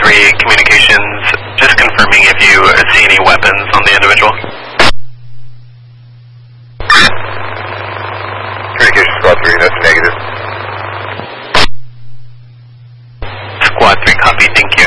3, communications, just confirming if you see any weapons on the individual. Communications Squad 3, that's negative. Squad 3, copy, thank you.